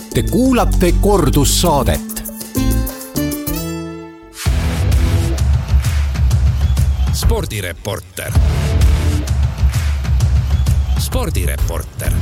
Te kuulate kordussaadet. Spordireporter. Spordireporter.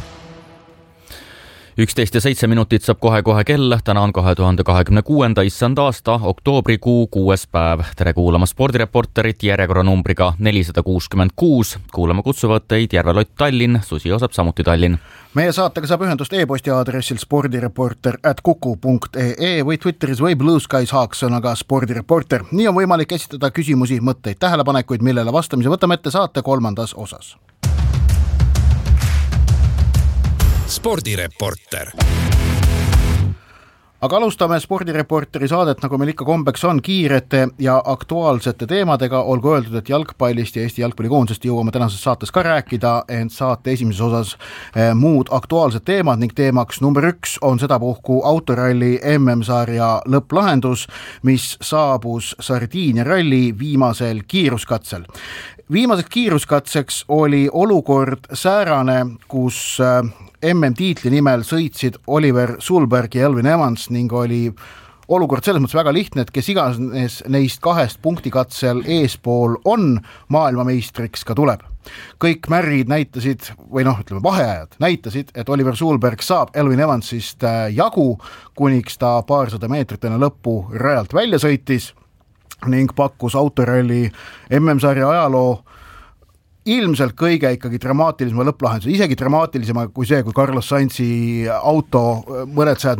11:07 saab kohe kell. Täna on 2026. issand aasta, oktoobrikuu 6. päev. Tere kuulama Spordireporterit järjekorranumbriga 466. Kuulama kutsuvad teid Järvelott Tallinn, Susi Osap samuti Tallinn. Meie saatega saab ühendust e-posti aadressil spordireporter@kuku.ee või Twitteris või Blue Skies haaksõnaga spordireporter. Nii on võimalik esitada küsimusi, mõtteid, tähelepanekuid, millele vastamise võtame ette saate 3. osas. Spordireporter. Aga alustame Spordireporteri saadet, nagu meil ikka kombeks on, kiirete ja aktuaalsete teemadega. Olgu öeldud, et jalgpallist ja Eesti jalgpallikoondisest jõuame tänases saates ka rääkida, ent saate esimeses osas muud aktuaalsed teemad ning teemaks number 1 on sedapuhku autoralli MM-sarja lõpplahendus, mis saabus Sardiinia ralli viimasel kiiruskatsel. Viimaseks kiiruskatseks oli olukord säärane, kus MM-tiitli nimel sõitsid Oliver Sulberg ja Elvin Evans ning oli olukord selles mõttes väga lihtne, et kes iganes neist 2 punktikatsel eespool on, maailmameistriks ka tuleb. Kõik märrid näitasid, või vaheajad näitasid, et Oliver Sulberg saab Elvin Evansist jagu, kuniks ta paarsada meetrit enne lõppu rajalt välja sõitis ning pakkus autoralli MM-sarja ajaloo ilmselt kõige ikkagi dramaatilisema lõpplahenduse, isegi dramaatilisema kui see, kui Carlos Sainzi auto mõned sajad